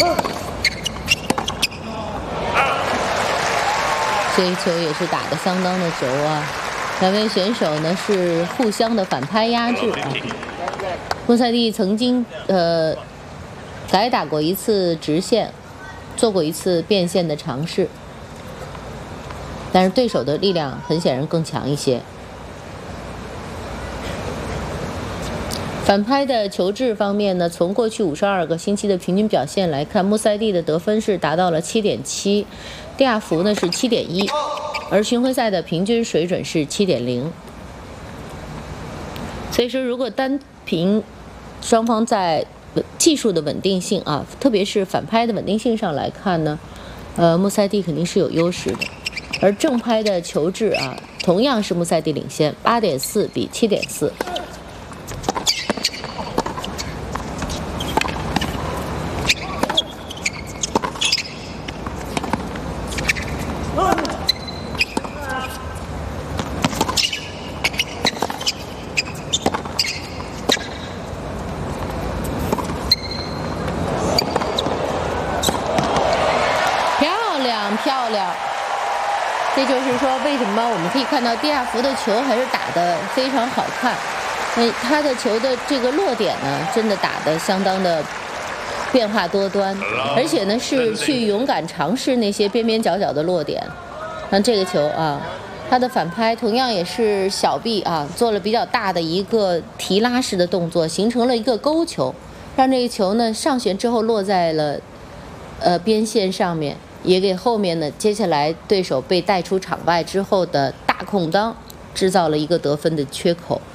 这一球也是打得相当的轴啊，两位选手呢是互相的反拍压制啊。穆赛蒂曾经改打过一次直线，做过一次变线的尝试，但是对手的力量很显然更强一些。反拍的球质方面呢，从过去52个星期的平均表现来看，穆赛蒂的得分是达到了7.7，蒂亚福呢是7.1，而巡回赛的平均水准是7.0。所以说，如果单凭双方在技术的稳定性啊，特别是反拍的稳定性上来看呢，穆赛蒂肯定是有优势的。而正拍的球质啊，同样是穆赛蒂领先，8.4比7.4。漂亮，这就是说为什么我们可以看到蒂亚福的球还是打得非常好看。他的球的这个落点呢，真的打得相当的变化多端，而且呢是去勇敢尝试那些边边角角的落点。像这个球啊，他的反拍同样也是小臂啊做了比较大的一个提拉式的动作，形成了一个勾球，让这个球呢上旋之后落在了边线上面。也给后面呢，接下来对手被带出场外之后的大空当制造了一个得分的缺口。